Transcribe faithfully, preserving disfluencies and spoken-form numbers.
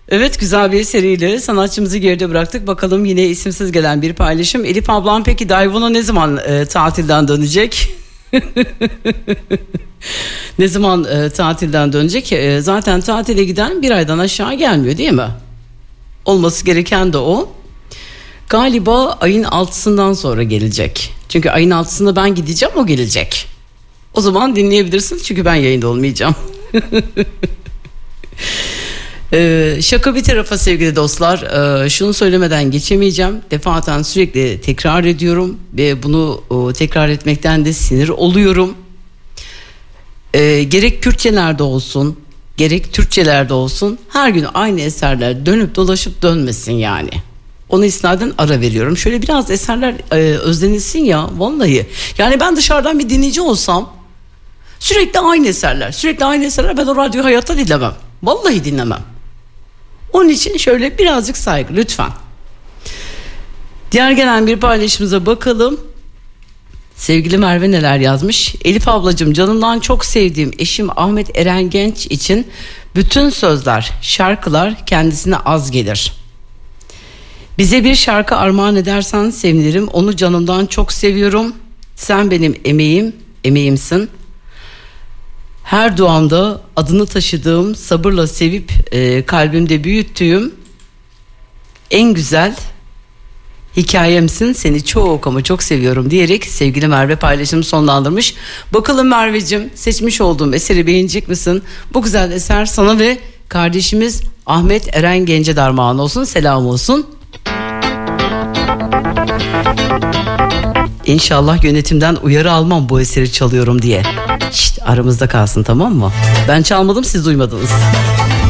Evet, güzel bir seriyle sanatçımızı geride bıraktık. Bakalım yine isimsiz gelen bir paylaşım. Elif ablam peki Dayvun'a ne zaman e, tatilden dönecek? Ne zaman e, tatilden dönecek? E, zaten tatile giden bir aydan aşağı gelmiyor değil mi? Olması gereken de o. Galiba ayın altısından sonra gelecek. Çünkü ayın altısında ben gideceğim, o gelecek. O zaman dinleyebilirsin çünkü ben yayında olmayacağım. Ee, şaka bir tarafa sevgili dostlar, ee, şunu söylemeden geçemeyeceğim. Defaten sürekli tekrar ediyorum ve bunu e, tekrar etmekten de sinir oluyorum. Ee, gerek Kürtçelerde olsun, gerek Türkçelerde olsun, her gün aynı eserler dönüp dolaşıp dönmesin yani. Ona isnaden ara veriyorum. Şöyle biraz eserler e, özlenilsin ya vallahi. Yani ben dışarıdan bir dinleyici olsam, sürekli aynı eserler, sürekli aynı eserler, ben o radyoyu hayatta dinlemem. Vallahi dinlemem. Onun için şöyle birazcık saygı lütfen. Diğer gelen bir paylaşımıza bakalım. Sevgili Merve neler yazmış? Elif ablacığım, canımdan çok sevdiğim eşim Ahmet Eren Genç için bütün sözler, şarkılar kendisine az gelir. Bize bir şarkı armağan edersen sevinirim. Onu canımdan çok seviyorum. Sen benim emeğim, emeğimsin. Her duamda adını taşıdığım, sabırla sevip e, kalbimde büyüttüğüm en güzel hikayemsin. Seni çok ama çok seviyorum diyerek sevgili Merve paylaşımı sonlandırmış. Bakalım Merveciğim, seçmiş olduğum eseri beğenecek misin? Bu güzel eser sana ve kardeşimiz Ahmet Eren Genç'e armağan olsun. Selam olsun. İnşallah yönetimden uyarı almam bu eseri çalıyorum diye. Şşt, aramızda kalsın, tamam mı? Ben çalmadım, siz duymadınız.